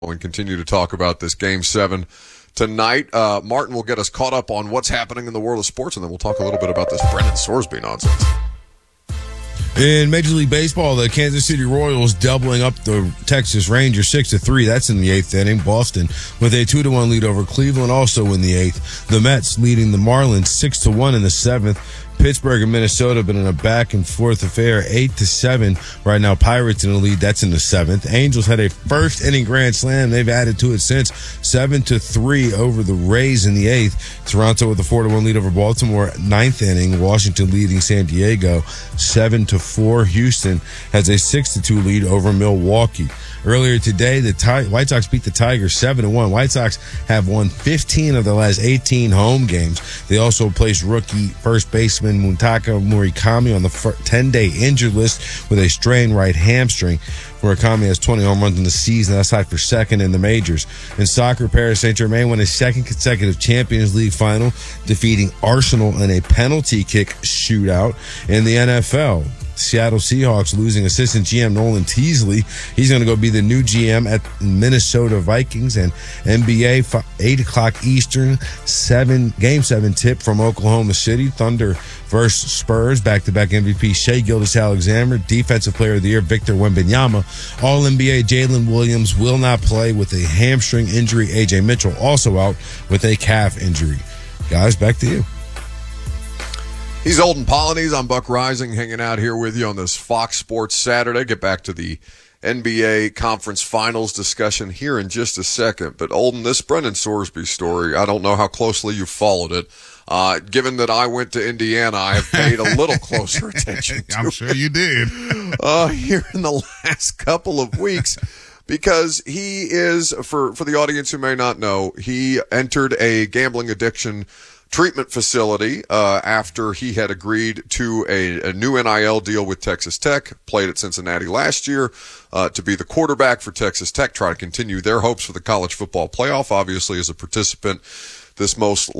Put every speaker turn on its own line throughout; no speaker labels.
and continue to talk about this Game 7 tonight. Martin will get us caught up on what's happening in the world of sports, and then we'll talk a little bit about this Brendan Sorsby nonsense.
In Major League Baseball, the Kansas City Royals doubling up the Texas Rangers 6-3. That's in the eighth inning. Boston with a 2-1 lead over Cleveland, also in the eighth. The Mets leading the Marlins 6-1 in the seventh. Pittsburgh and Minnesota been in a back and forth affair, 8-7. Right now, Pirates in the lead. That's in the seventh. Angels had a first inning grand slam. They've added to it since, 7-3 over the Rays in the eighth. Toronto with a 4-1 lead over Baltimore, ninth inning. Washington leading San Diego 7-4. Houston has a 6-2 lead over Milwaukee. Earlier today, the White Sox beat the Tigers 7-1. White Sox have won 15 of the last 18 home games. They also placed rookie first baseman Muntaka Murakami on the 10-day injured list with a strained right hamstring. Murakami has 20 home runs in the season. That's tied for second in the majors. In soccer, Paris Saint-Germain won a second consecutive Champions League final, defeating Arsenal in a penalty kick shootout. In the NFL, Seattle Seahawks losing assistant GM Nolan Teasley. He's going to go be the new GM at Minnesota Vikings. And NBA, 8 o'clock Eastern, Game 7 tip from Oklahoma City. Thunder versus Spurs. Back-to-back MVP Shai Gilgeous-Alexander. Defensive Player of the Year Victor Wembanyama. All-NBA Jalen Williams will not play with a hamstring injury. A.J. Mitchell also out with a calf injury. Guys, back to you.
He's Olden Polynice. I'm Buck Rising, hanging out here with you on this Fox Sports Saturday. Get back to the NBA Conference Finals discussion here in just a second. But Olden, this Brendan Sorsby story, I don't know how closely you followed it. Given that I went to Indiana, I have paid a little closer attention to
I'm sure you did.
Here in the last couple of weeks. Because he is, for the audience who may not know, he entered a gambling addiction treatment facility after he had agreed to a new NIL deal with Texas Tech, played at Cincinnati last year to be the quarterback for Texas Tech, try to continue their hopes for the college football playoff, obviously as a participant this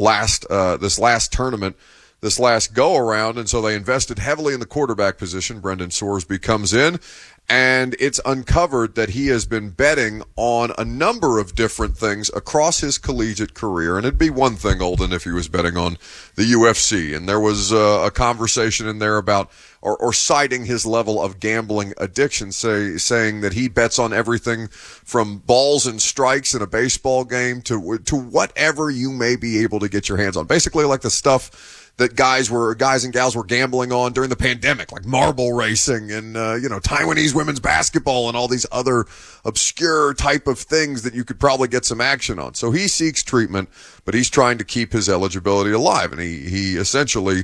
last tournament, this last go-around, and so they invested heavily in the quarterback position. Brendan Sorsby comes in, and it's uncovered that he has been betting on a number of different things across his collegiate career. And it'd be one thing, Olden, if he was betting on the UFC. And there was a conversation in there about, or citing his level of gambling addiction, saying that he bets on everything from balls and strikes in a baseball game to whatever you may be able to get your hands on. Basically like the stuff that guys and gals were gambling on during the pandemic, like marble racing and, Taiwanese women's basketball and all these other obscure type of things that you could probably get some action on. So he seeks treatment, but he's trying to keep his eligibility alive. And he essentially,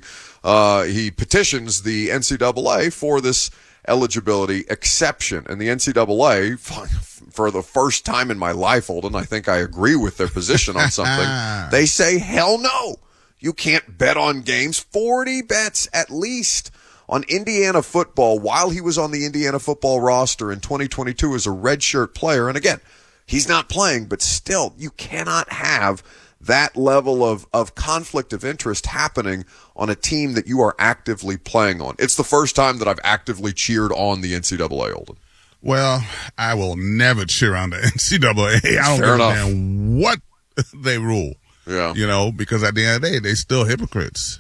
he petitions the NCAA for this eligibility exception. And the NCAA, for the first time in my life, Olden, I think I agree with their position on something. They say, hell no. You can't bet on games. 40 bets at least on Indiana football while he was on the Indiana football roster in 2022 as a redshirt player. And again, he's not playing, but still, you cannot have that level of conflict of interest happening on a team that you are actively playing on. It's the first time that I've actively cheered on the NCAA, Olden.
Well, I will never cheer on the NCAA. I don't give a damn what they rule.
Yeah.
Because at the end of the day, they still hypocrites.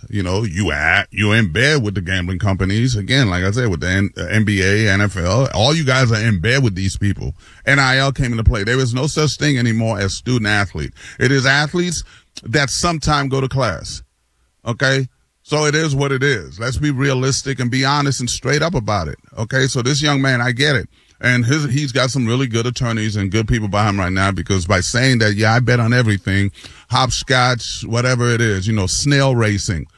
You're in bed with the gambling companies. Again, like I said, with the NBA, NFL, all you guys are in bed with these people. NIL came into play. There is no such thing anymore as student athlete. It is athletes that sometime go to class. Okay? So it is what it is. Let's be realistic and be honest and straight up about it. Okay? So this young man, I get it. And he's got some really good attorneys and good people behind him right now, because by saying that, I bet on everything, hopscotch, whatever it is, snail racing,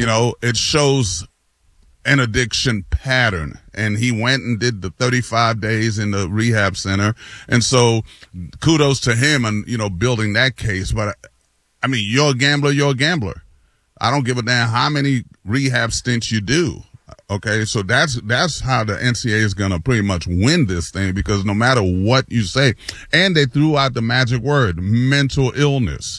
it shows an addiction pattern. And he went and did the 35 days in the rehab center. And so kudos to him and, building that case. But I mean, you're a gambler. I don't give a damn how many rehab stints you do. Okay, so that's how the NCAA is going to pretty much win this thing, because no matter what you say, and they threw out the magic word, mental illness.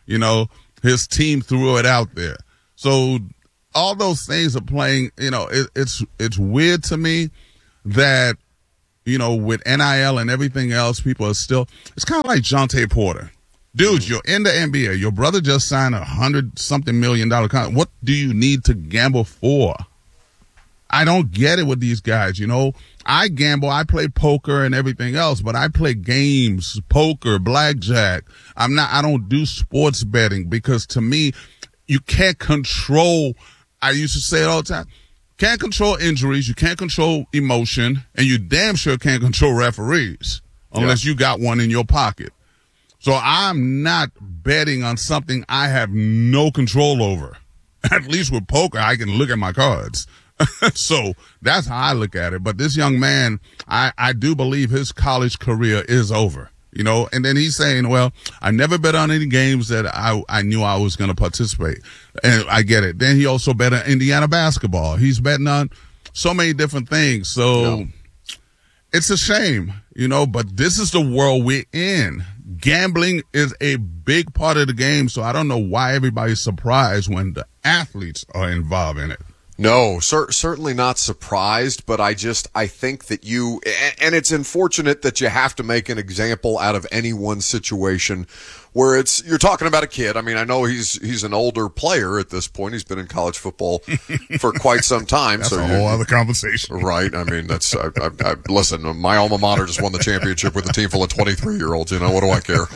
His team threw it out there. So all those things are playing, it's weird to me that with NIL and everything else, people are still, it's kind of like Jonte Porter. Dude, you're in the NBA. Your brother just signed $100-something million contract. What do you need to gamble for? I don't get it with these guys, I gamble, I play poker and everything else, but I play games, poker, blackjack. I don't do sports betting because to me, you can't control, I used to say it all the time, can't control injuries, you can't control emotion, and you damn sure can't control referees unless you got one in your pocket. So I'm not betting on something I have no control over. At least with poker, I can look at my cards. So that's how I look at it. But this young man, I do believe his college career is over. And then he's saying, well, I never bet on any games that I knew I was going to participate. And I get it. Then he also bet on Indiana basketball. He's betting on so many different things. So it's a shame, but this is the world we're in. Gambling is a big part of the game. So I don't know why everybody's surprised when the athletes are involved in it.
No, certainly not surprised, but I think that and it's unfortunate that you have to make an example out of any one situation where you're talking about a kid. I mean, I know he's an older player at this point. He's been in college football for quite some time.
That's a whole other conversation.
Right. I mean, listen, my alma mater just won the championship with a team full of 23-year-olds. What do I care?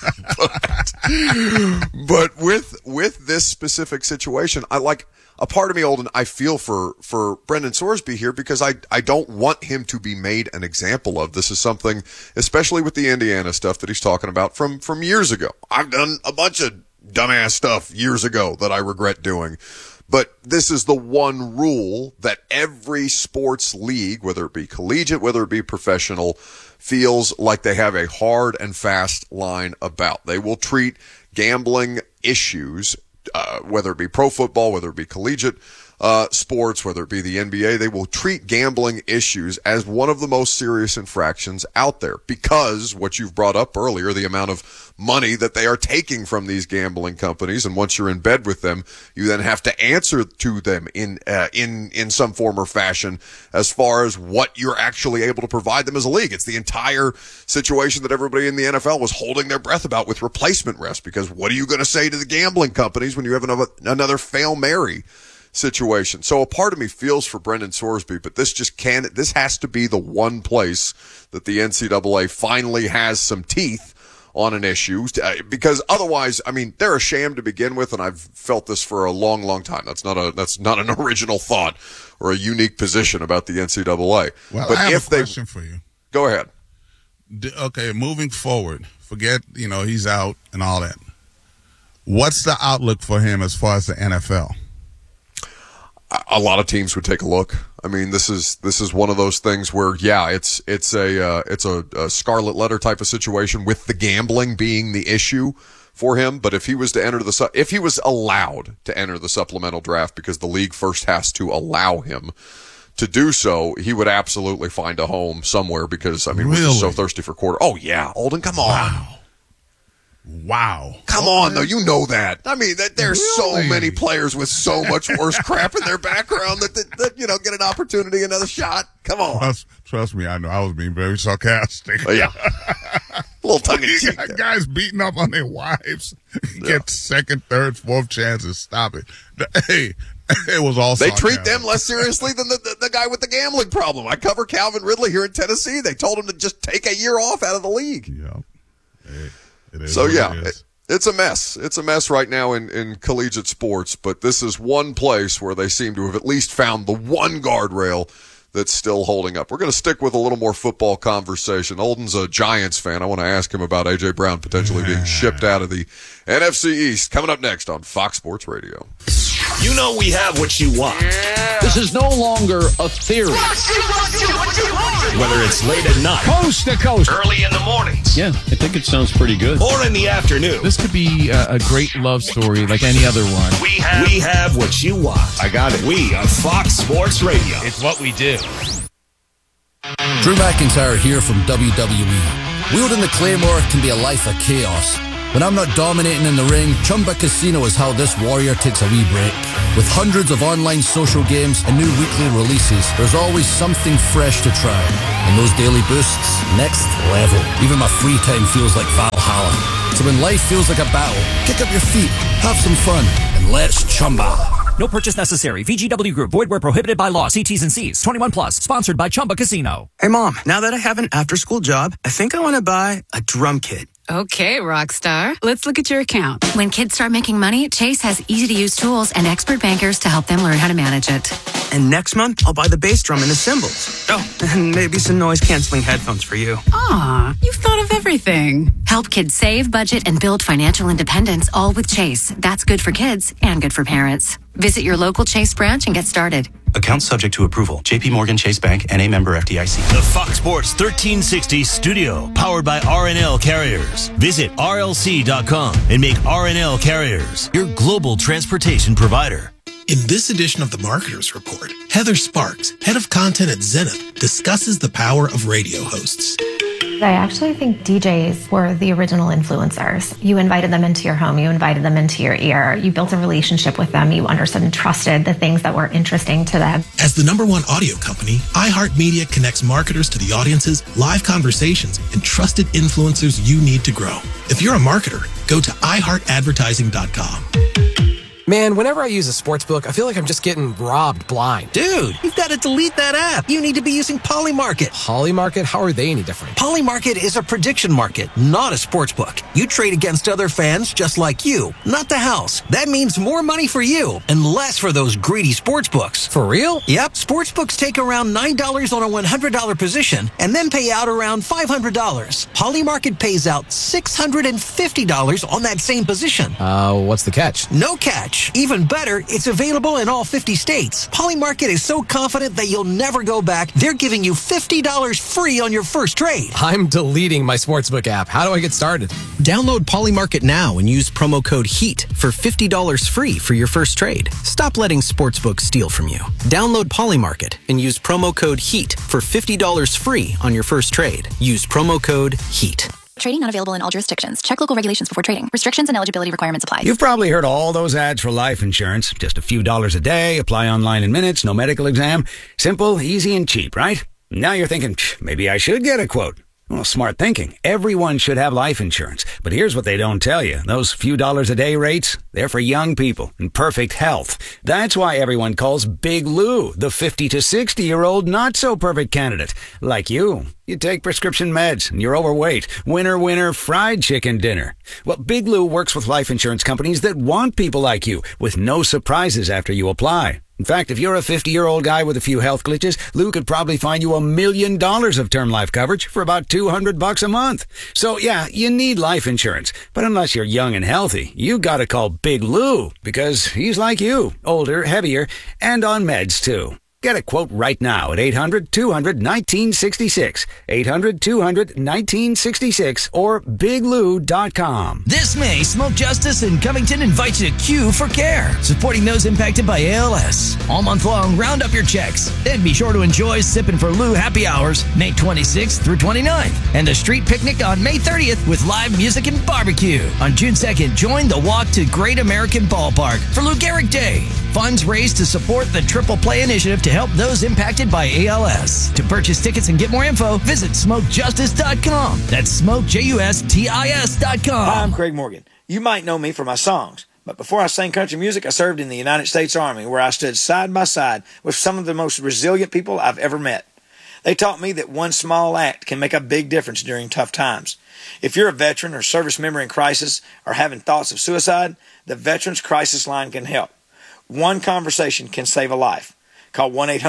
but with this specific situation, a part of me, Olden, I feel for Brendan Sorsby here because I don't want him to be made an example of. This is something, especially with the Indiana stuff that he's talking about from years ago. I've done a bunch of dumbass stuff years ago that I regret doing. But this is the one rule that every sports league, whether it be collegiate, whether it be professional, feels like they have a hard and fast line about. They will treat gambling issues, whether it be pro football, whether it be collegiate sports, whether it be the NBA, they will treat gambling issues as one of the most serious infractions out there because what you've brought up earlier, the amount of money that they are taking from these gambling companies, and once you're in bed with them, you then have to answer to them in some form or fashion as far as what you're actually able to provide them as a league. It's the entire situation that everybody in the NFL was holding their breath about with replacement rest, because what are you going to say to the gambling companies when you have another Hail Mary situation? So a part of me feels for Brendan Sorsby, but this has to be the one place that the NCAA finally has some teeth on an issue, because otherwise, I mean, they're a sham to begin with, and I've felt this for a long, long time. That's not an original thought or a unique position about the NCAA.
Well, but I have a question for you.
Go ahead.
Okay, moving forward, forget, he's out and all that. What's the outlook for him as far as the NFL?
A lot of teams would take a look. I mean, this is one of those things where, it's a scarlet letter type of situation with the gambling being the issue for him. But if he was allowed to enter the supplemental draft, because the league first has to allow him to do so, he would absolutely find a home somewhere, because we're just so thirsty for quarter. Oh yeah, Olden, come on.
Wow.
Come on, though. You know that. I mean, there's so many players with so much worse crap in their background that get an opportunity, another shot. Come on.
Trust me, I know. I was being very sarcastic.
Yeah. A little tongue-in-cheek.
Guys beating up on their wives. Get second, third, fourth chances. Stop it. Hey, it was all sarcasm.
They treat them less seriously than the guy with the gambling problem. I cover Calvin Ridley here in Tennessee. They told him to just take a year off out of the league.
Yeah. Hey.
So it's a mess. It's a mess right now in collegiate sports, but this is one place where they seem to have at least found the one guardrail that's still holding up. We're going to stick with a little more football conversation. Olden's a Giants fan. I want to ask him about A.J. Brown potentially being shipped out of the NFC East. Coming up next on Fox Sports Radio.
You know we have what you want.
Yeah. This is no longer a theory.
Whether it's late at night,
coast to coast,
early in the mornings.
Yeah, I think it sounds pretty good.
Or in the afternoon.
This could be a great love story like any other one.
We have what you want.
I got it.
We are Fox Sports Radio.
It's what we do.
Drew McIntyre here from WWE. Wielding the Claymore can be a life of chaos. When I'm not dominating in the ring, Chumba Casino is how this warrior takes a wee break. With hundreds of online social games and new weekly releases, there's always something fresh to try. And those daily boosts, next level. Even my free time feels like Valhalla. So when life feels like a battle, kick up your feet, have some fun, and let's Chumba.
No purchase necessary. VGW Group. Void where prohibited by law. See T's and C's. 21 plus. Sponsored by Chumba Casino.
Hey, Mom. Now that I have an after-school job, I think I want to buy a drum kit.
Okay, Rockstar. Let's look at your account.
When kids start making money, Chase has easy-to-use tools and expert bankers to help them learn how to manage it.
And next month, I'll buy the bass drum and the cymbals. Oh, and maybe some noise-canceling headphones for you.
Aw, you've thought of everything.
Help kids save, budget, and build financial independence, all with Chase. That's good for kids and good for parents. Visit your local Chase branch and get started.
Account subject to approval. JP Morgan Chase Bank, N.A. member FDIC.
The Fox Sports 1360 studio, powered by RNL Carriers. Visit RLC.com and make RNL Carriers your global transportation provider.
In this edition of the Marketers Report, Heather Sparks, head of content at Zenith, discusses the power of radio hosts.
I actually think DJs were the original influencers. You invited them into your home, you invited them into your ear, you built a relationship with them, you understood and trusted the things that were interesting to them.
As the #1 audio company, iHeartMedia connects marketers to the audiences, live conversations, and trusted influencers you need to grow. If you're a marketer, go to iHeartAdvertising.com.
Man, whenever I use a sportsbook, I feel like I'm just getting robbed blind.
Dude, you've got to delete that app. You need to be using Polymarket.
Polymarket? How are they any different?
Polymarket is a prediction market, not a sportsbook. You trade against other fans just like you, not the house. That means more money for you and less for those greedy sportsbooks.
For real?
Yep. Sportsbooks take around $9 on a $100 position and then pay out around $500. Polymarket pays out $650 on that same position.
What's the catch?
No catch. Even better, it's available in all 50 states. Polymarket is so confident that you'll never go back, they're giving you $50 free on your first trade.
I'm deleting my sportsbook app. How do I get started?
Download Polymarket now and use promo code HEAT for $50 free for your first trade. Stop letting sportsbooks steal from you. Download Polymarket and use promo code HEAT for $50 free on your first trade. Use promo code HEAT.
Trading not available in all jurisdictions. Check local regulations before trading. Restrictions and eligibility requirements apply.
You've probably heard all those ads for life insurance. Just a few dollars a day, apply online in minutes, no medical exam. Simple, easy, and cheap, right? Now you're thinking, maybe I should get a quote. Well, smart thinking. Everyone should have life insurance. But here's what they don't tell you. Those few dollars a day rates, they're for young people in perfect health. That's why everyone calls Big Lou the 50 to 60-year-old not-so-perfect candidate. Like you. You take prescription meds and you're overweight. Winner, winner, fried chicken dinner. Well, Big Lou works with life insurance companies that want people like you with no surprises after you apply. In fact, if you're a 50-year-old guy with a few health glitches, Lou could probably find you $1 million of term life coverage for about $200 a month. So yeah, you need life insurance. But unless you're young and healthy, you gotta call Big Lou because he's like you, older, heavier, and on meds too. Get a quote right now at 800-200-1966, 800-200-1966, or biglou.com.
This May, Smoke Justice in Covington invites you to Q for Care, supporting those impacted by ALS. All month long, round up your checks. Then be sure to enjoy Sippin' for Lou happy hours, May 26th through 29th, and a street picnic on May 30th with live music and barbecue. On June 2nd, join the Walk to Great American Ballpark for Lou Gehrig Day. Funds raised to support the Triple Play Initiative to help those impacted by ALS. To purchase tickets and get more info, visit SmokeJustice.com. That's SmokeJustis.com.
Hi, I'm Craig Morgan. You might know me for my songs, but before I sang country music, I served in the United States Army, where I stood side by side with some of the most resilient people I've ever met. They taught me that one small act can make a big difference during tough times. If you're a veteran or service member in crisis or having thoughts of suicide, the Veterans Crisis Line can help. One conversation can save a life. Call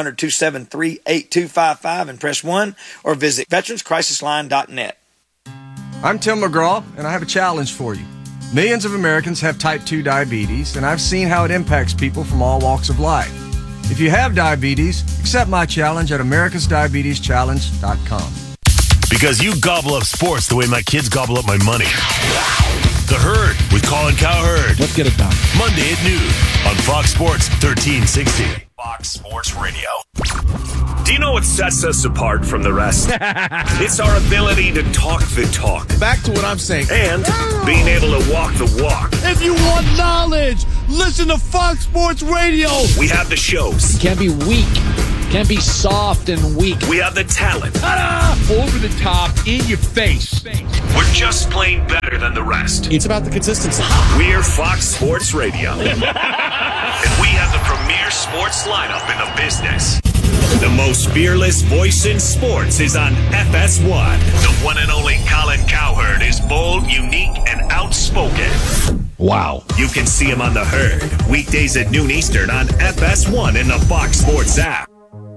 1-800-273-8255 and press 1 or visit veteranscrisisline.net.
I'm Tim McGraw, and I have a challenge for you. Millions of Americans have type 2 diabetes, and I've seen how it impacts people from all walks of life. If you have diabetes, accept my challenge at americasdiabeteschallenge.com.
Because you gobble up sports the way my kids gobble up my money. The Herd with Colin Cowherd.
Let's get it done.
Monday at noon on Fox Sports 1360.
Fox Sports Radio. Do you know what sets us apart from the rest? It's our ability to talk the talk.
Back to what I'm saying.
And being able to walk the walk.
If you want knowledge, listen to Fox Sports Radio.
We have the shows.
You can't be weak. Can't be soft and weak.
We have the talent.
Ta-da! Over the top, in your face.
We're just plain better than the rest.
It's about the consistency.
We're Fox Sports Radio. And we have the premier sports lineup in the business. The most fearless voice in sports is on FS1. The one and only Colin Cowherd is bold, unique, and outspoken.
Wow.
You can see him on The Herd, weekdays at noon Eastern on FS1 in the Fox Sports app.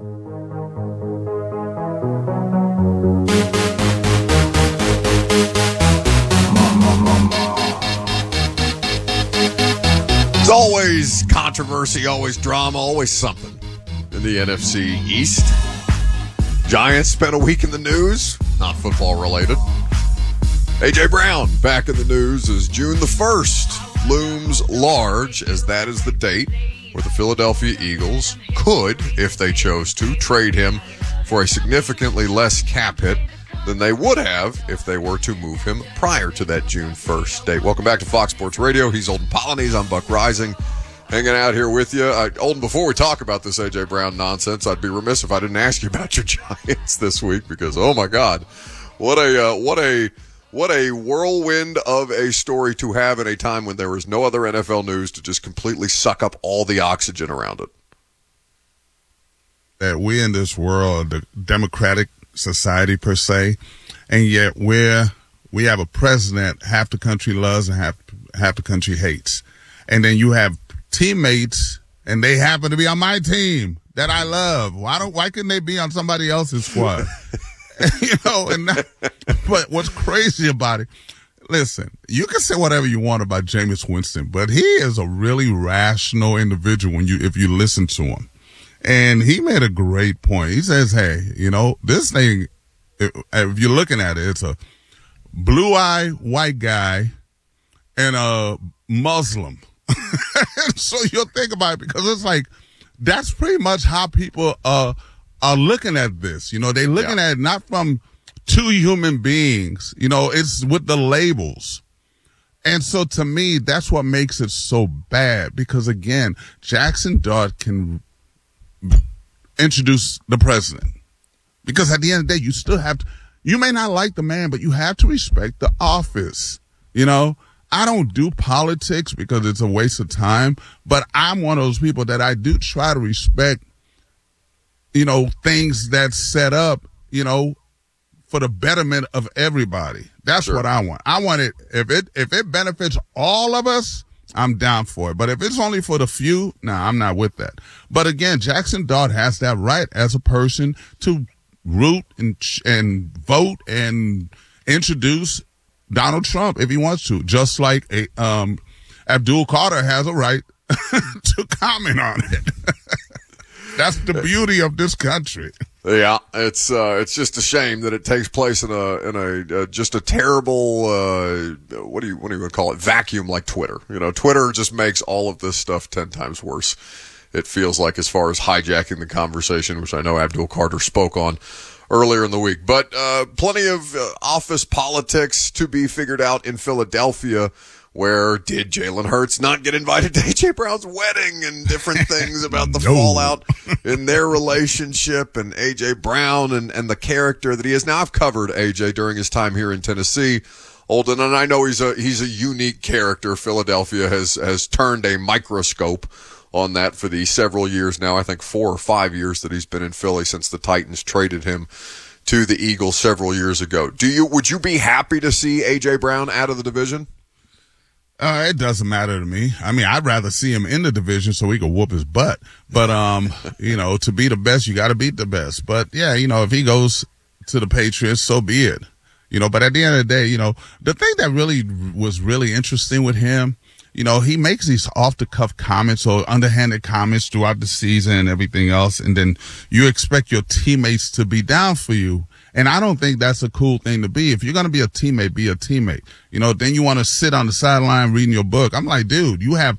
There's always controversy, always drama, always something in the NFC East. Giants spent a week in the news, not football related. A.J. Brown back in the news as June the 1st looms large, as that is the date where the Philadelphia Eagles could, if they chose to, trade him for a significantly less cap hit than they would have if they were to move him prior to that June 1st date. Welcome back to Fox Sports Radio. He's Olden Polynice. I'm Buck Rising, hanging out here with you. Olden, before we talk about this A.J. Brown nonsense, I'd be remiss if I didn't ask you about your Giants this week because, oh my God, what a whirlwind of a story to have in a time when there was no other NFL news to just completely suck up all the oxygen around it.
That we're in this world, the democratic society per se, and yet we have a president half the country loves and half the country hates. And then you have teammates, and they happen to be on my team that I love. Why couldn't they be on somebody else's squad? But what's crazy about it, listen, you can say whatever you want about Jameis Winston, but he is a really rational individual if you listen to him. And he made a great point. He says, hey, this thing, if you're looking at it, it's a blue-eyed white guy and a Muslim. So you'll think about it because it's like, that's pretty much how people are looking at this. They're looking at it not from two human beings. It's with the labels. And so to me, that's what makes it so bad because, again, Jackson Dart can introduce the president because at the end of the day, you still have to, you may not like the man, but you have to respect the office. I don't do politics because it's a waste of time, but I'm one of those people that I do try to respect, things that's set up, for the betterment of everybody. That's sure. What I want. I want it, if it benefits all of us, I'm down for it. But if it's only for the few, I'm not with that. But again, Jackson Dart has that right as a person to root and vote and introduce Donald Trump if he wants to, just like Abdul Carter has a right to comment on it. That's the beauty of this country.
Yeah, it's just a shame that it takes place in a just a terrible what do you call it, vacuum like Twitter. Twitter just makes all of this stuff 10 times worse. It feels like, as far as hijacking the conversation, which I know Abdul Carter spoke on earlier in the week. But plenty of office politics to be figured out in Philadelphia. Where did Jalen Hurts not get invited to A.J. Brown's wedding and different things about the fallout in their relationship and A.J. Brown and the character that he is. Now, I've covered A.J. during his time here in Tennessee, Olden, and I know he's a unique character. Philadelphia has turned a microscope on that for the several years now. I think 4 or 5 years that he's been in Philly since the Titans traded him to the Eagles several years ago. Would you be happy to see A.J. Brown out of the division?
It doesn't matter to me. I mean, I'd rather see him in the division so he could whoop his butt. But, to be the best, you got to beat the best. But, yeah, if he goes to the Patriots, so be it. But at the end of the day, the thing that really was really interesting with him, he makes these off-the-cuff comments or underhanded comments throughout the season and everything else. And then you expect your teammates to be down for you. And I don't think that's a cool thing to be. If you're going to be a teammate, be a teammate. Then you want to sit on the sideline reading your book. I'm like, dude, you have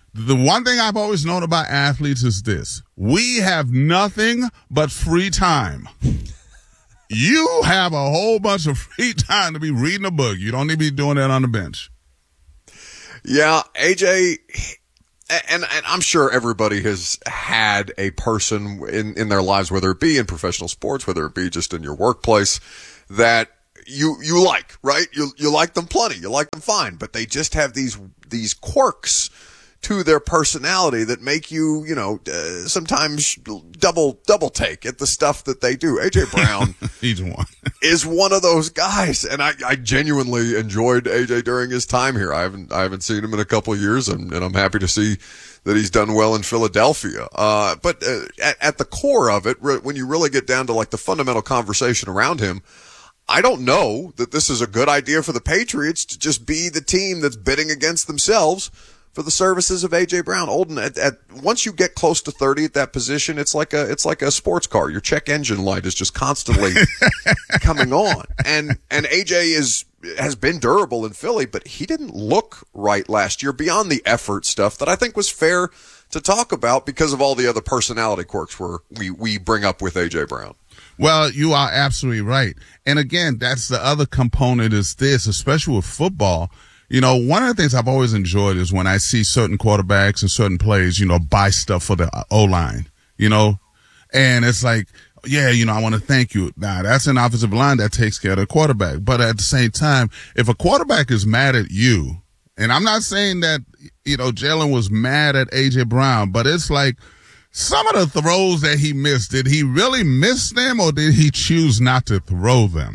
The one thing I've always known about athletes is this. We have nothing but free time. You have a whole bunch of free time to be reading a book. You don't need to be doing that on the bench.
Yeah, AJ, and I'm sure everybody has had a person in their lives, whether it be in professional sports, whether it be just in your workplace, that you like, right? You like them plenty. You like them fine, but they just have these quirks to their personality that make you, sometimes double take at the stuff that they do. AJ Brown
He's one.
is one of those guys, and I genuinely enjoyed AJ during his time here. I haven't seen him in a couple of years, and I'm happy to see that he's done well in Philadelphia. But at the core of it, when you really get down to like the fundamental conversation around him, I don't know that this is a good idea for the Patriots to just be the team that's bidding against themselves for the services of AJ Brown. Olden, once you get close to 30 at that position, it's like a sports car. Your check engine light is just constantly coming on. And AJ has been durable in Philly, but he didn't look right last year beyond the effort stuff that I think was fair to talk about because of all the other personality quirks we bring up with AJ Brown.
Well, you are absolutely right. And again, that's the other component is this, especially with football. One of the things I've always enjoyed is when I see certain quarterbacks and certain plays, buy stuff for the O-line, and it's like, yeah, I want to thank you. Now, that's an offensive line that takes care of the quarterback. But at the same time, if a quarterback is mad at you, and I'm not saying that, Jalen was mad at A.J. Brown, but it's like some of the throws that he missed, did he really miss them or did he choose not to throw them?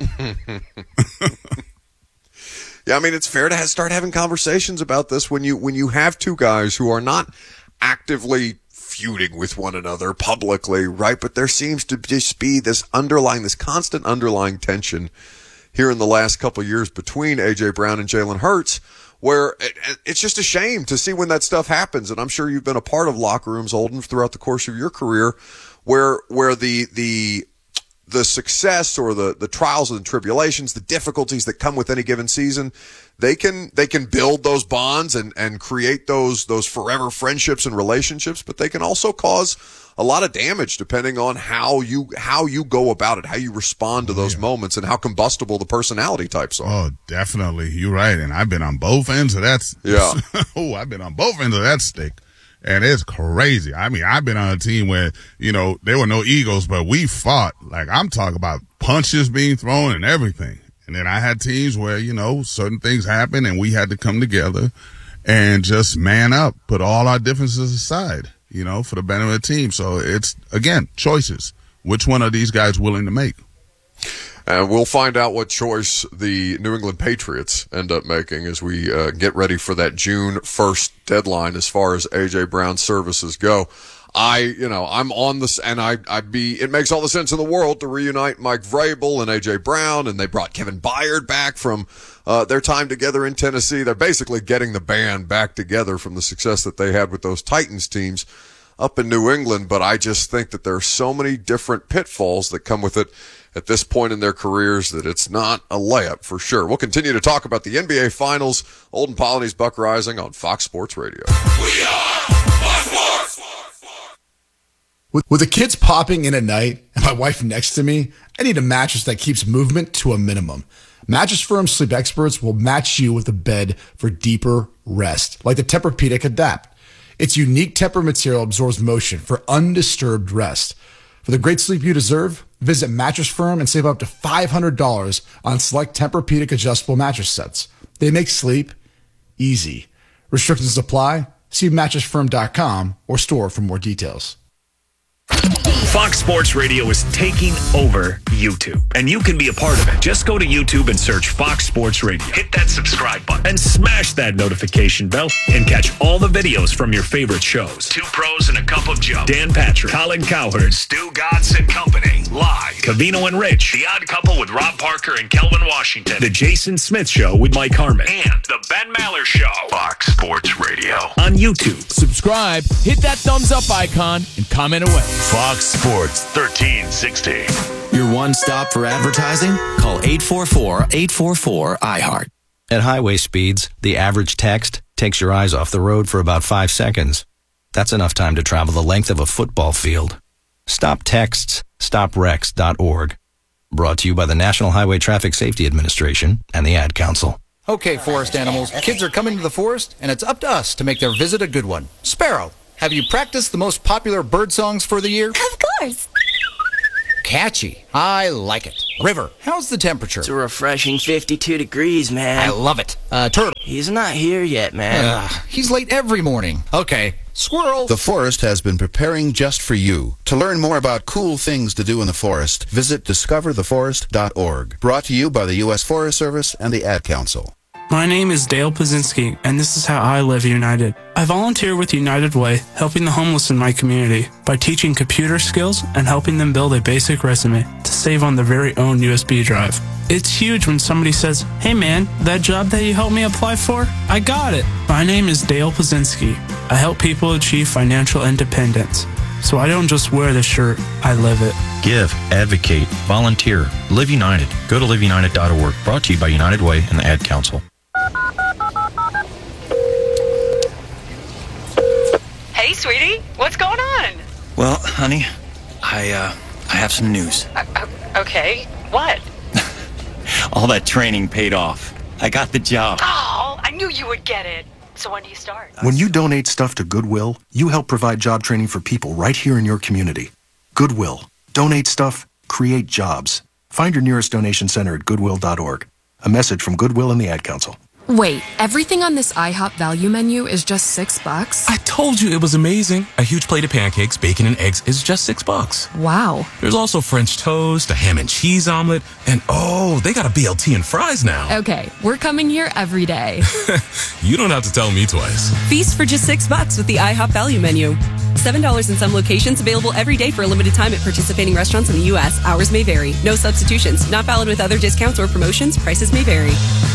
Yeah, I mean, it's fair to start having conversations about this when you have two guys who are not actively feuding with one another publicly, right? But there seems to just be this constant underlying tension here in the last couple of years between A.J. Brown and Jalen Hurts, where it's just a shame to see when that stuff happens. And I'm sure you've been a part of locker rooms, Olden, throughout the course of your career, where the success or the trials and tribulations, the difficulties that come with any given season, they can build those bonds and create those forever friendships and relationships, but they can also cause a lot of damage depending on how you go about it, how you respond to those moments, and how combustible the personality types are.
Oh, definitely. You're right. And I've been on both ends of that.
Yeah.
I've been on both ends of that stick. And it's crazy. I mean, I've been on a team where, there were no egos, but we fought. Like, I'm talking about punches being thrown and everything. And then I had teams where, certain things happened and we had to come together and just man up, put all our differences aside, for the benefit of the team. So it's, again, choices. Which one are these guys willing to make?
And we'll find out what choice the New England Patriots end up making as we get ready for that June 1st deadline as far as A.J. Brown's services go. I'm on this, and it makes all the sense in the world to reunite Mike Vrabel and A.J. Brown, and they brought Kevin Byard back from their time together in Tennessee. They're basically getting the band back together from the success that they had with those Titans teams up in New England, but I just think that there are so many different pitfalls that come with it at this point in their careers that it's not a layup for sure. We'll continue to talk about the NBA Finals. Olden Polynice, Buck Rising on Fox Sports Radio.
We are Fox Sports! With the kids popping in at night and my wife next to me, I need a mattress that keeps movement to a minimum. Mattress Firm Sleep Experts will match you with a bed for deeper rest, like the Tempur-Pedic Adapt. Its unique Tempur material absorbs motion for undisturbed rest. For the great sleep you deserve, visit Mattress Firm and save up to $500 on select Tempur-Pedic adjustable mattress sets. They make sleep easy. Restrictions apply. See mattressfirm.com or store for more details.
Fox Sports Radio is taking over YouTube, and you can be a part of it. Just go to YouTube and search Fox Sports Radio. Hit that subscribe button and smash that notification bell and catch all the videos from your favorite shows. Two Pros and a Cup of Joe, Dan Patrick, Colin Cowherd, Stu Godson and Company, live. Covino and Rich, The Odd Couple with Rob Parker and Kelvin Washington, The Jason Smith Show with Mike Harmon, and The Ben Maller Show. Fox Sports Radio on YouTube.
Subscribe, hit that thumbs up icon, and comment away.
Fox Sports 1360.
Your one stop for advertising? Call 844-844-iHeart. At highway speeds, the average text
takes your eyes off the road for about 5 seconds. That's enough time to travel the length of a football field. Stop texts, stopwrecks.org. Brought to you by the National Highway Traffic Safety Administration and the Ad Council.
Okay, forest animals, kids are coming to the forest, and it's up to us to make their visit a good one. Sparrow, have you practiced the most popular bird songs for the year?
Of course.
Catchy. I like it. River, how's the temperature?
It's a refreshing 52 degrees, man.
I love it. Turtle.
He's not here yet, man.
He's late every morning. Okay. Squirrel.
The forest has been preparing just for you. To learn more about cool things to do in the forest, visit discovertheforest.org. Brought to you by the U.S. Forest Service and the Ad Council.
My name is Dale Pazinski, and this is how I live United. I volunteer with United Way, helping the homeless in my community by teaching computer skills and helping them build a basic resume to save on their very own USB drive. It's huge when somebody says, "Hey man, that job that you helped me apply for, I got it." My name is Dale Pazinski. I help people achieve financial independence. So I don't just wear the shirt, I live it.
Give, advocate, volunteer, Live United. Go to liveunited.org. Brought to you by United Way and the Ad Council.
Hey, sweetie, what's going on?
Well, honey, I have some news.
Okay, what?
All that training paid off. I got the job.
Oh, I knew you would get it. So when do you start?
When you donate stuff to Goodwill, you help provide job training for people right here in your community. Goodwill. Donate stuff, create jobs. Find your nearest donation center at goodwill.org. A message from Goodwill and the Ad Council.
Wait, everything on this IHOP value menu is just $6?
I told you it was amazing. A huge plate of pancakes, bacon, and eggs is just $6.
Wow.
There's also French toast, a ham and cheese omelet, and oh, they got a BLT and fries now.
Okay, we're coming here every day.
You don't have to tell me twice.
Feast for just $6 with the IHOP value menu. $7 in some locations, available every day for a limited time at participating restaurants in the U.S. Hours may vary. No substitutions. Not valid with other discounts or promotions. Prices may vary.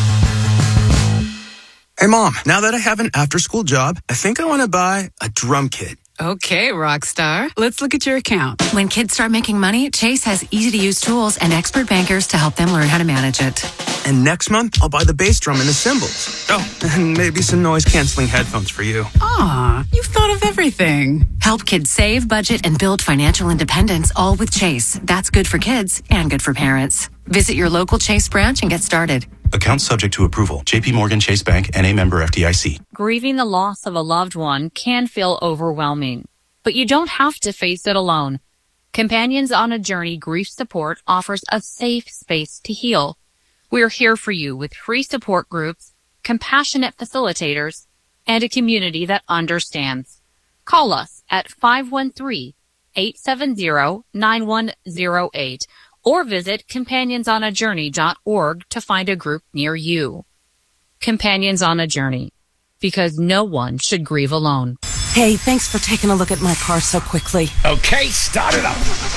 Hey, Mom, now that I have an after-school job, I think I want to buy a drum kit.
Okay, Rockstar. Let's look at your account.
When kids start making money, Chase has easy-to-use tools and expert bankers to help them learn how to manage it.
And next month, I'll buy the bass drum and the cymbals. Oh, and maybe some noise-canceling headphones for you.
Aw, you've thought of everything.
Help kids save, budget, and build financial independence, all with Chase. That's good for kids and good for parents. Visit your local Chase branch and get started.
Account subject to approval. JP Morgan Chase Bank, N.A. member FDIC.
Grieving the loss of a loved one can feel overwhelming, but you don't have to face it alone. Companions on a Journey Grief Support offers a safe space to heal. We're here for you with free support groups, compassionate facilitators, and a community that understands. Call us at 513-870-9108 or visit companionsonAjourney.org to find a group near you. Companions on a Journey, because no one should grieve alone.
Hey, thanks for taking a look at my car so quickly.
Okay, start it up.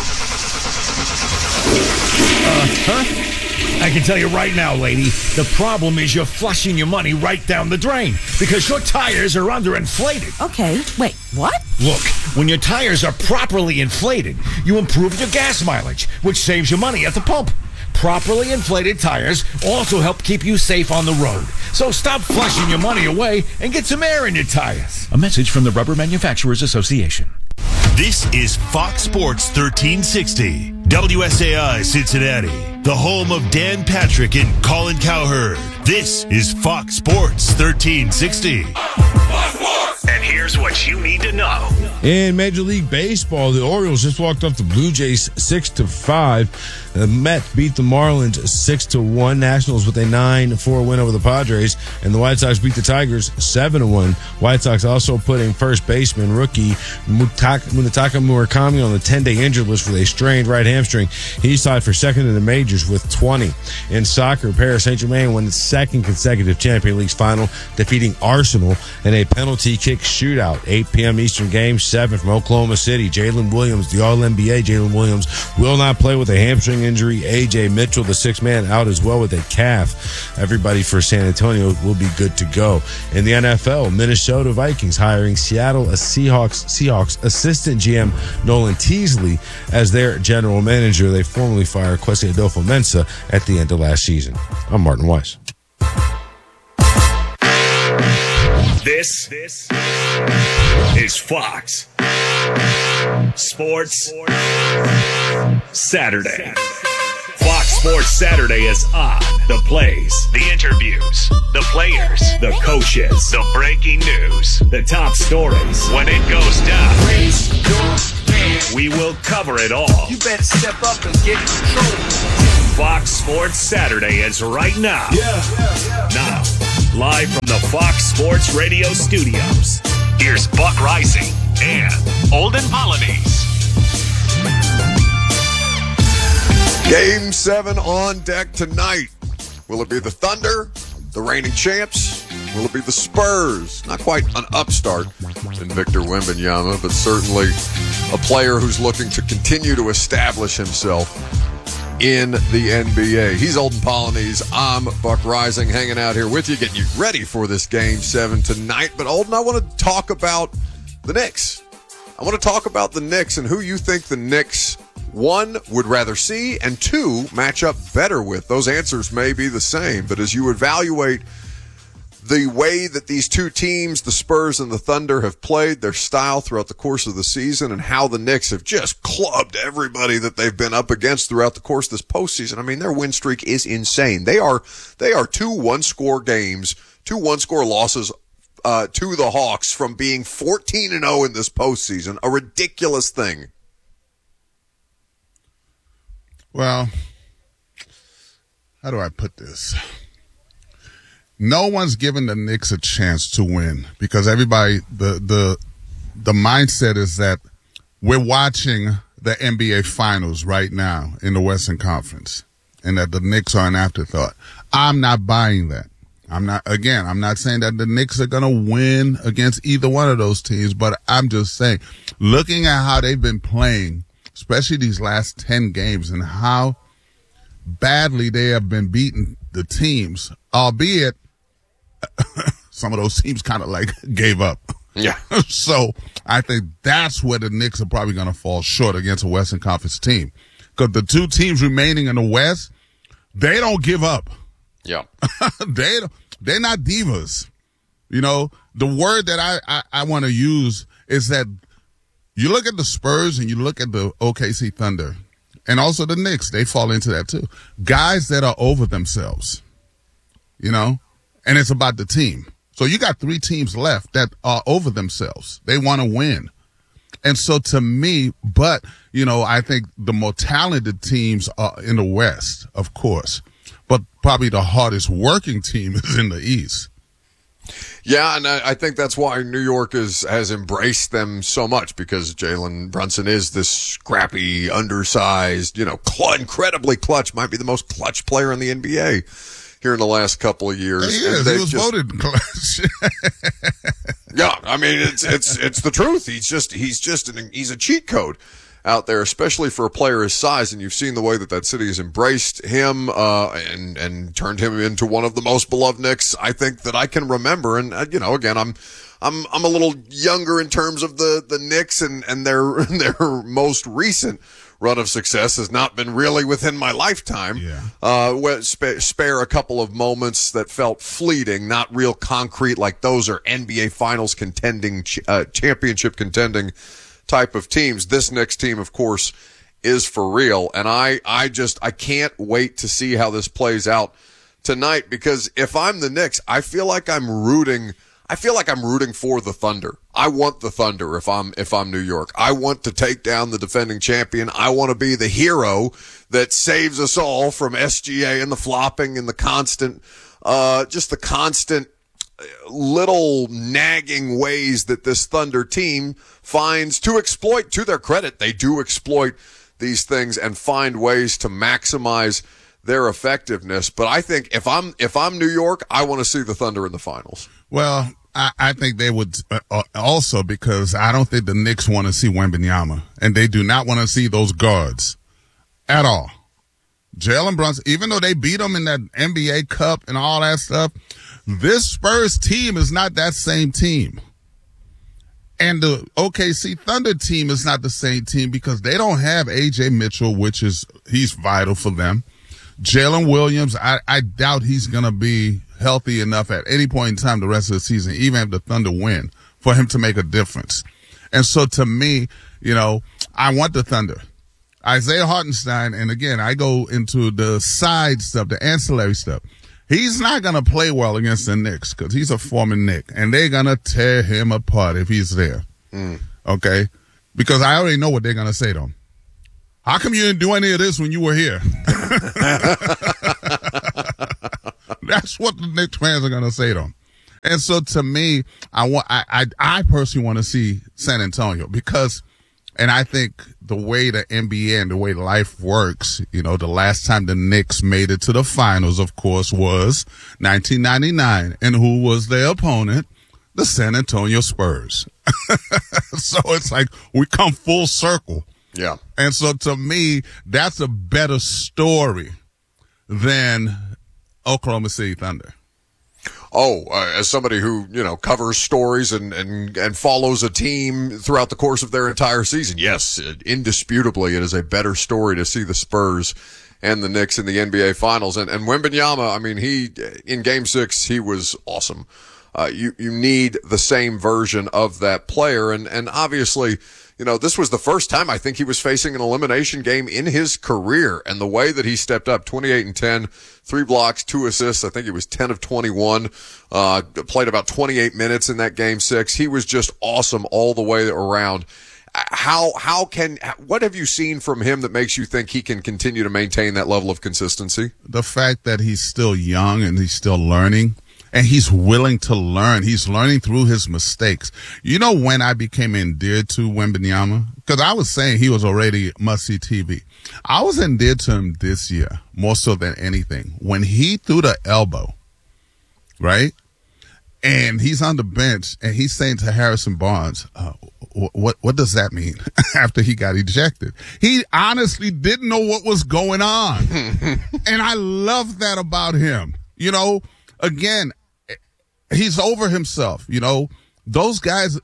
I can tell you right now, lady, the problem is you're flushing your money right down the drain because your tires are underinflated.
Okay, wait, what?
Look, when your tires are properly inflated, you improve your gas mileage, which saves you money at the pump. Properly inflated tires also help keep you safe on the road. So stop flushing your money away and get some air in your tires.
A message from the Rubber Manufacturers Association.
This is Fox Sports 1360, WSAI Cincinnati, the home of Dan Patrick and Colin Cowherd. This is Fox Sports 1360. And here's what you need to know.
In Major League Baseball, the Orioles just walked off the Blue Jays 6-5. The Mets beat the Marlins 6-1. Nationals with a 9-4 win over the Padres, and the White Sox beat the Tigers 7-1. White Sox also putting first baseman rookie Munetaka Murakami on the 10-day injured list with a strained right hamstring. He's tied for second in the majors with 20. In soccer, Paris Saint-Germain won its second consecutive Champions League final, defeating Arsenal in a penalty kick shootout. 8 p.m. Eastern game, 7 from Oklahoma City. Jalen Williams, the All-NBA Jalen Williams, will not play with a hamstring injury. A.J. Mitchell, the sixth man, out as well with a calf. Everybody for San Antonio will be good to go. In the NFL, Minnesota Vikings hiring Seattle Seahawks assistant GM Nolan Teasley as their general manager. They formally fired Kwesi Adolfo-Mensah at the end of last season. I'm Martin Weiss.
This is Fox Sports Saturday. Fox Sports Saturday is on. The plays, the interviews, the players, the coaches, the breaking news, the top stories. When it goes down, we will cover it all.
You better step up and get in control.
Fox Sports Saturday is right now. Now, live from the Fox Sports Radio studios, here's Buck Rising and Olden Polynice.
Game 7 on deck tonight. Will it be the Thunder, the reigning champs? Will it be the Spurs? Not quite an upstart in Victor Wembanyama, but certainly a player who's looking to continue to establish himself in the NBA. He's Olden Polynice. I'm Buck Rising, hanging out here with you, getting you ready for this Game 7 tonight. But Olden, I want to talk about the Knicks. I want to talk about the Knicks and who you think the Knicks, one, would rather see, and two, match up better with. Those answers may be the same, but as you evaluate the way that these two teams, the Spurs and the Thunder, have played, their style throughout the course of the season, and how the Knicks have just clubbed everybody that they've been up against throughout the course of this postseason. I mean, their win streak is insane. They are 2 one-score games, 2 one-score losses to the Hawks from being 14-0 in this postseason. A ridiculous thing.
Well, how do I put this? No one's giving the Knicks a chance to win because everybody, the mindset is that we're watching the NBA Finals right now in the Western Conference and that the Knicks are an afterthought. I'm not buying that. I'm not saying that the Knicks are going to win against either one of those teams, but I'm just saying, looking at how they've been playing, especially these last 10 games and how badly they have been beating the teams, albeit some of those teams kind of like gave up.
Yeah.
So I think that's where the Knicks are probably going to fall short against a Western Conference team. Because the two teams remaining in the West, they don't give up.
Yeah.
They're not divas. You know, the word that I want to use is that you look at the Spurs and you look at the OKC Thunder and also the Knicks, they fall into that too. Guys that are over themselves, you know, and it's about the team. So you got 3 teams left that are over themselves. They want to win. And so to me, but, you know, I think the more talented teams are in the West, of course, but probably the hardest working team is in the East.
Yeah, and I think that's why New York has embraced them so much, because Jalen Brunson is this scrappy, undersized, you know, incredibly clutch, might be the most clutch player in the NBA here in the last couple of years.
He is. He was voted clutch.
Yeah, I mean, it's the truth. He's a cheat code out there, especially for a player his size, and you've seen the way that city has embraced him and turned him into one of the most beloved Knicks I think that I can remember. And you know, again, I'm a little younger in terms of the Knicks, and their most recent run of success has not been really within my lifetime. Yeah. Spare a couple of moments that felt fleeting, not real concrete, like those are NBA Finals contending, championship contending type of teams. This Knicks team, of course, is for real. And I can't wait to see how this plays out tonight, because if I'm the Knicks, I feel like I'm rooting for the Thunder. I want the Thunder if I'm New York. I want to take down the defending champion. I want to be the hero that saves us all from SGA and the flopping and the constant little nagging ways that this Thunder team finds to exploit. To their credit, they do exploit these things and find ways to maximize their effectiveness. But I think if I'm New York, I want to see the Thunder in the finals.
Well, I think they would also, because I don't think the Knicks want to see Wembanyama, and they do not want to see those guards at all. Jalen Brunson, even though they beat them in that NBA Cup and all that stuff, this Spurs team is not that same team. And the OKC Thunder team is not the same team because they don't have A.J. Mitchell, he's vital for them. Jalen Williams, I doubt he's going to be healthy enough at any point in time the rest of the season, even if the Thunder win, for him to make a difference. And so to me, I want the Thunder. Isaiah Hartenstein, and again, I go into the side stuff, the ancillary stuff. He's not going to play well against the Knicks because he's a former Knick, and they're going to tear him apart if he's there. Okay? Because I already know what they're going to say to him. How come you didn't do any of this when you were here? That's what the Knicks fans are going to say to him. And so to me, I personally want to see San Antonio because, and I think the way the NBA and the way life works, the last time the Knicks made it to the finals, of course, was 1999. And who was their opponent? The San Antonio Spurs. So it's like we come full circle.
Yeah.
And so to me, that's a better story than Oklahoma City Thunder.
Oh, as somebody who, covers stories and follows a team throughout the course of their entire season, yes, indisputably, it is a better story to see the Spurs and the Knicks in the NBA Finals. And Wembanyama, I mean, in Game 6, he was awesome. You need the same version of that player. And obviously, this was the first time I think he was facing an elimination game in his career. And the way that he stepped up, 28 and 10, 3 blocks, 2 assists. I think he was 10 of 21, played about 28 minutes in that Game 6. He was just awesome all the way around. What have you seen from him that makes you think he can continue to maintain that level of consistency?
The fact that he's still young and he's still learning. And he's willing to learn. He's learning through his mistakes. When I became endeared to Wembanyama? Because I was saying he was already must-see TV. I was endeared to him this year, more so than anything. When he threw the elbow, right? And he's on the bench, and he's saying to Harrison Barnes, what does that mean? After he got ejected. He honestly didn't know what was going on. And I love that about him. Again, he's over himself, those guys,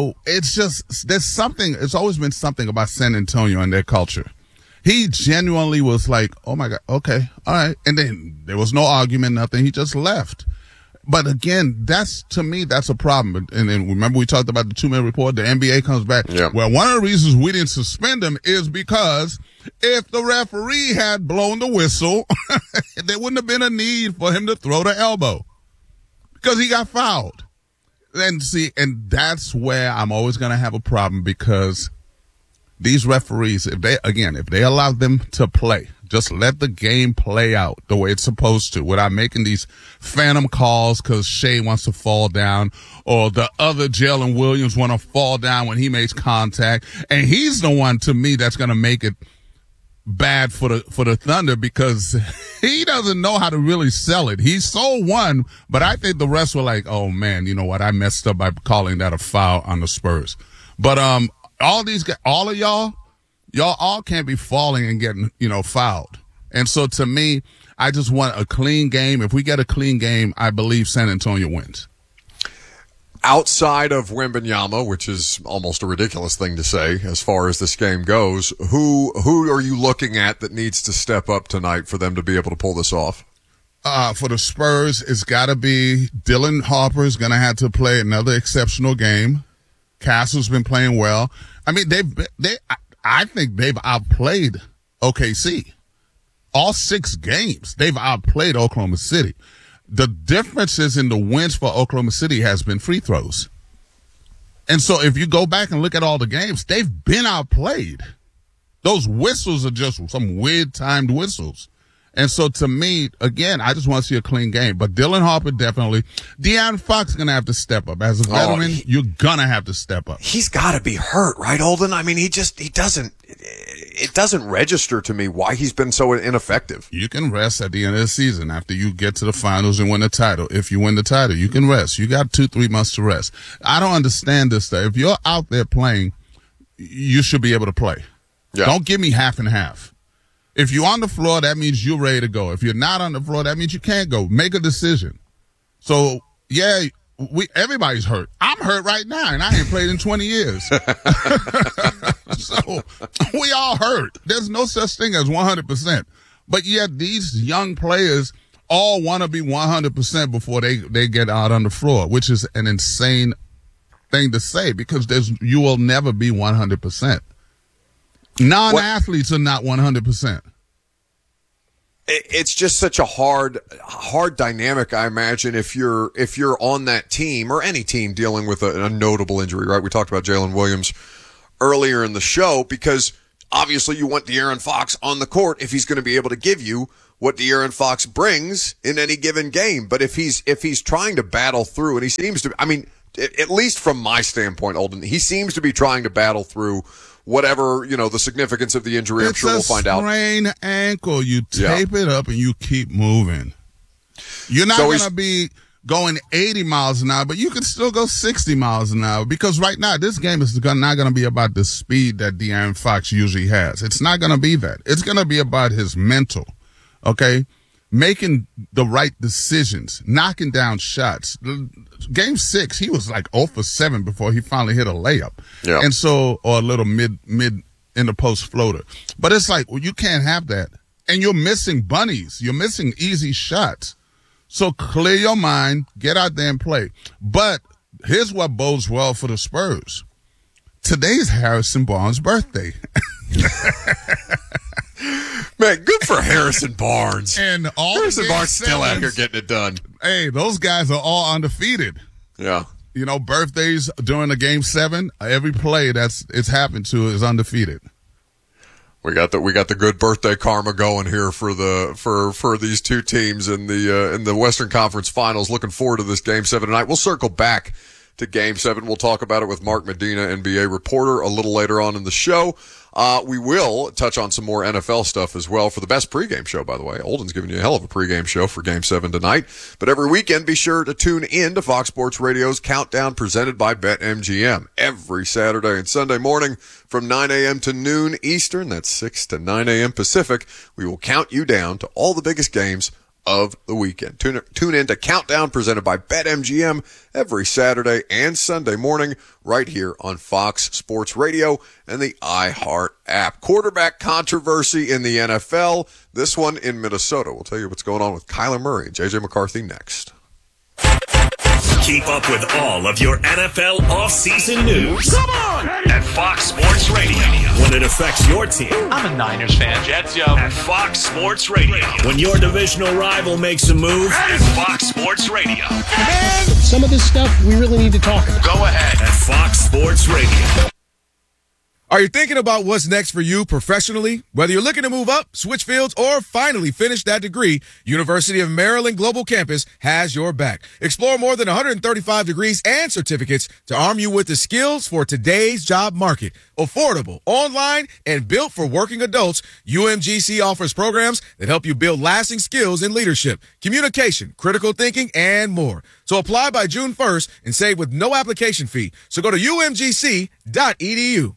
it's always been something about San Antonio and their culture. He genuinely was like, oh my God, okay, all right. And then there was no argument, nothing. He just left. But again, to me, that's a problem. And then remember we talked about the 2-minute report, the NBA comes back.
Yep.
Well, one of the reasons we didn't suspend him is because if the referee had blown the whistle, there wouldn't have been a need for him to throw the elbow because he got fouled. And that's where I'm always going to have a problem because these referees, if they allow them to play, just let the game play out the way it's supposed to without making these phantom calls because Shea wants to fall down or the other Jalen Williams want to fall down when he makes contact. And he's the one, to me, that's going to make it bad for the Thunder because he doesn't know how to really sell it. He sold one, but I think the rest were like, oh man, you know what? I messed up by calling that a foul on the Spurs. But all these guys, all of y'all all can't be falling and getting, fouled. And so to me, I just want a clean game. If we get a clean game, I believe San Antonio wins.
Outside of Wembanyama, which is almost a ridiculous thing to say as far as this game goes, who are you looking at that needs to step up tonight for them to be able to pull this off?
For the Spurs, it's got to be Dylan Harper is going to have to play another exceptional game. Castle's been playing well. I mean, I think they've outplayed OKC. All 6 games, they've outplayed Oklahoma City. The differences in the wins for Oklahoma City has been free throws. And so if you go back and look at all the games, they've been outplayed. Those whistles are just some weird timed whistles. And so to me, again, I just want to see a clean game. But Dylan Harper definitely. De'Aaron Fox is going to have to step up. As a veteran, you're going to have to step up.
He's got to be hurt, right, Olden? I mean, it doesn't register to me why he's been so ineffective.
You can rest at the end of the season after you get to the finals and win the title. If you win the title, you can rest. You got 2-3 months to rest. I don't understand this stuff. If you're out there playing, you should be able to play. Yeah. Don't give me half and half. If you're on the floor, that means you're ready to go. If you're not on the floor, that means you can't go. Make a decision. So, yeah, everybody's hurt. I'm hurt right now, and I ain't played in 20 years. So, we all hurt. There's no such thing as 100%. But yet, these young players all want to be 100% before they get out on the floor, which is an insane thing to say because you will never be 100%. Non-athletes are not 100%.
It's just such a hard dynamic, I imagine, if you're on that team or any team dealing with a notable injury, right? We talked about Jalen Williams earlier in the show because obviously you want De'Aaron Fox on the court if he's going to be able to give you what De'Aaron Fox brings in any given game. But if he's trying to battle through, and he seems to, I mean, at least from my standpoint, Olden, he seems to be trying to battle through whatever, the significance of the injury. I'm sure we'll find out.
It's a sprained ankle. You tape it up and you keep moving. You're not going to be going 80 miles an hour, but you can still go 60 miles an hour because right now this game is not going to be about the speed that De'Aaron Fox usually has. It's not going to be that. It's going to be about his mental, okay? Making the right decisions, knocking down shots. Game 6, he was like 0 for 7 before he finally hit a layup. Yeah. And so, or a little mid in the post floater. But it's like, well, you can't have that. And you're missing bunnies. You're missing easy shots. So clear your mind, get out there and play. But here's what bodes well for the Spurs. Today's Harrison Barnes' birthday.
Man, good for Harrison Barnes.
And
Harrison Barnes still out here getting it done.
Hey, those guys are all undefeated.
Yeah.
Birthdays during the Game 7, every play it's happened to is undefeated.
We got the good birthday karma going here for these two teams in the Western Conference Finals. Looking forward to this Game 7 tonight. We'll circle back to Game 7. We'll talk about it with Mark Medina, NBA reporter, a little later on in the show. We will touch on some more NFL stuff as well for the best pregame show, by the way. Olden's giving you a hell of a pregame show for Game 7 tonight. But every weekend, be sure to tune in to Fox Sports Radio's Countdown presented by BetMGM. Every Saturday and Sunday morning from 9 a.m. to noon Eastern, that's 6 to 9 a.m. Pacific, we will count you down to all the biggest games of the weekend. Tune in to Countdown presented by BetMGM every Saturday and Sunday morning right here on Fox Sports Radio and the iHeart app. Quarterback controversy in the NFL, this one in Minnesota. We'll tell you what's going on with Kyler Murray and J.J. McCarthy next.
Keep up with all of your NFL offseason news. Come on! At Fox Sports Radio. When it affects your team.
I'm a Niners fan, Jets, yo.
At Fox Sports Radio. When your divisional rival makes a move. At Fox Sports Radio.
Man, some of this stuff we really need to talk about.
Go ahead. At Fox Sports Radio.
Are you thinking about what's next for you professionally? Whether you're looking to move up, switch fields, or finally finish that degree, University of Maryland Global Campus has your back. Explore more than 135 degrees and certificates to arm you with the skills for today's job market. Affordable, online, and built for working adults, UMGC offers programs that help you build lasting skills in leadership, communication, critical thinking, and more. So apply by June 1st and save with no application fee. So go to umgc.edu.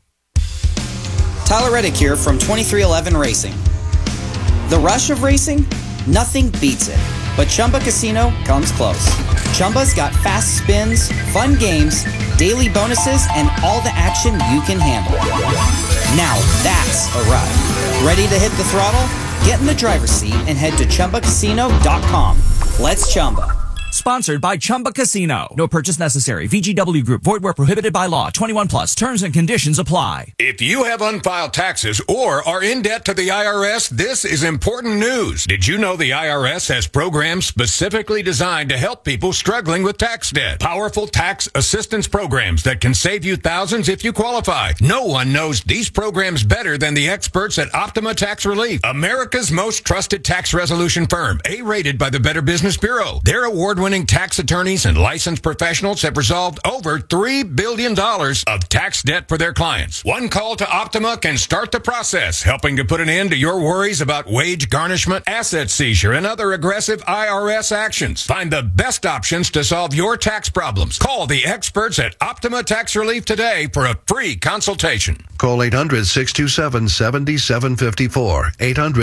Tyler Reddick here from 2311 Racing. The rush of racing? Nothing beats it. But Chumba Casino comes close. Chumba's got fast spins, fun games, daily bonuses, and all the action you can handle. Now that's a ride. Ready to hit the throttle? Get in the driver's seat and head to ChumbaCasino.com. Let's Chumba.
Sponsored by Chumba Casino. No purchase necessary. VGW Group. Void where prohibited by law. 21 plus. Terms and conditions apply.
If you have unfiled taxes or are in debt to the IRS, this is important news. Did you know the IRS has programs specifically designed to help people struggling with tax debt? Powerful tax assistance programs that can save you thousands if you qualify. No one knows these programs better than the experts at Optima Tax Relief, America's most trusted tax resolution firm, A-rated by the Better Business Bureau. Their award-winning tax attorneys and licensed professionals have resolved over $3 billion of tax debt for their clients. One call to Optima can start the process, helping to put an end to your worries about wage garnishment, asset seizure, and other aggressive IRS actions. Find the best options to solve your tax problems. Call the experts at Optima Tax Relief today for a free consultation.
Call 800-627-7754.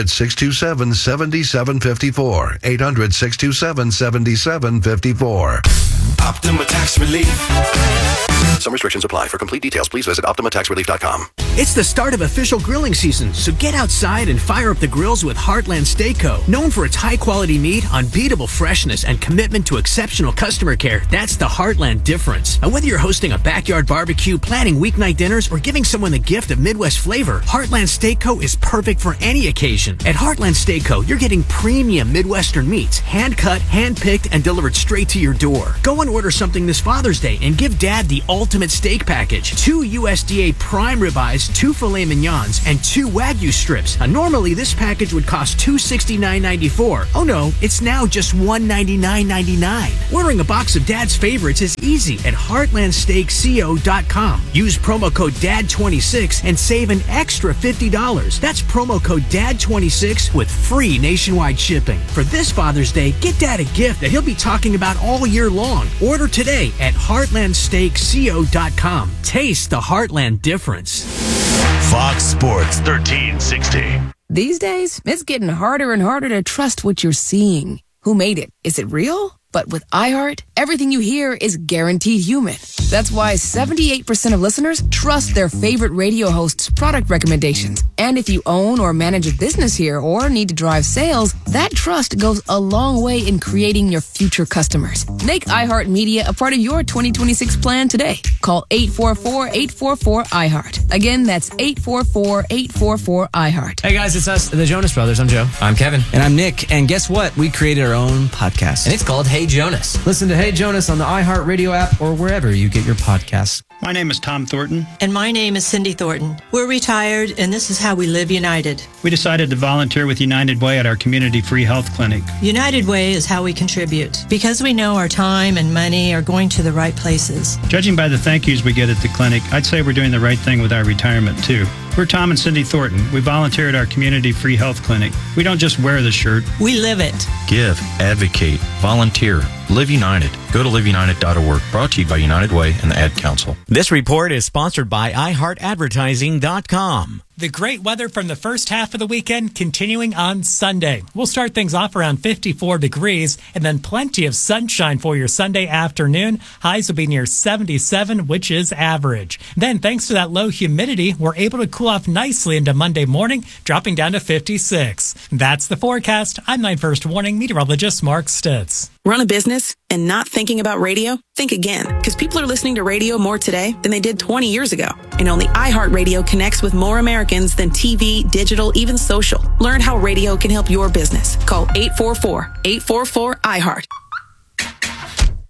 800-627-7754. 800-627-7754.
Optima Tax Relief.
Some restrictions apply. For complete details, please visit OptimaTaxRelief.com.
It's the start of official grilling season, so get outside and fire up the grills with Heartland Steakco. Known for its high-quality meat, unbeatable freshness, and commitment to exceptional customer care, that's the Heartland difference. And whether you're hosting a backyard barbecue, planning weeknight dinners, or giving someone the gift of Midwest flavor, Heartland Steakco is perfect for any occasion. At Heartland Steakco, you're getting premium Midwestern meats, hand-cut, hand-picked, and delivered straight to your door. Go and order something this Father's Day and give Dad the ultimate steak package. 2 USDA prime ribeyes, 2 filet mignons, and 2 Wagyu strips. Normally, this package would cost $269.94. Oh no, it's now just $199.99. Ordering a box of Dad's favorites is easy at heartlandsteakco.com. Use promo code DAD26 and save an extra $50. That's promo code DAD26 with free nationwide shipping. For this Father's Day, get Dad a gift that he'll be talking about all year long. Order today at heartlandsteakco.com. Taste the Heartland difference.
Fox Sports 1360.
These days, it's getting harder and harder to trust what you're seeing. Who made it? Is it real? But with iHeart, everything you hear is guaranteed human. That's why 78% of listeners trust their favorite radio host's product recommendations. And if you own or manage a business here or need to drive sales, that trust goes a long way in creating your future customers. Make iHeartMedia a part of your 2026 plan today. Call 844-844-iHeart. Again, that's 844-844-iHeart.
Hey guys, it's us, the Jonas Brothers. I'm Joe.
I'm Kevin. And I'm Nick. And guess what? We created our own podcast.
And it's called Hey Jonas.
Listen to Hey Jonas on the iHeartRadio app or wherever you get your podcasts.
My name is Tom Thornton.
And my name is Cindy Thornton. We're retired, and this is how we live united.
We decided to volunteer with United Way at our community free health clinic.
United Way is how we contribute, because we know our time and money are going to the right places.
Judging by the thank yous we get at the clinic, I'd say we're doing the right thing with our retirement, too. We're Tom and Cindy Thornton. We volunteer at our community free health clinic. We don't just wear the shirt.
We live it.
Give, advocate, volunteer, live united. Go to liveunited.org. Brought to you by United Way and the Ad Council.
This report is sponsored by iHeartAdvertising.com.
The great weather from the first half of the weekend continuing on Sunday. We'll start things off around 54 degrees and then plenty of sunshine for your Sunday afternoon. Highs will be near 77, which is average. Then, thanks to that low humidity, we're able to cool off nicely into Monday morning, dropping down to 56. That's the forecast. I'm 9 First Warning meteorologist Mark Stitz.
Run a business and not thinking about radio? Think again, because people are listening to radio more today than they did 20 years ago. And only iHeartRadio connects with more Americans than TV, digital, even social. Learn how radio can help your business. Call 844-844-iHeart.